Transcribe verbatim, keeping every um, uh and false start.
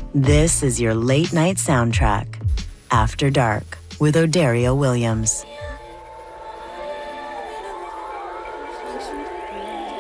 This is your late night soundtrack, After Dark, with Odario Williams.